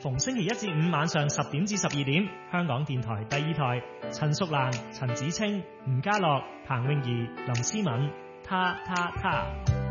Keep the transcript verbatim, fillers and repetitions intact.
逢星期一至五晚上十點至十二點，香港電台第二台，陳淑蘭、陳子清、吳家樂、彭詠儀、林思敏，他他他。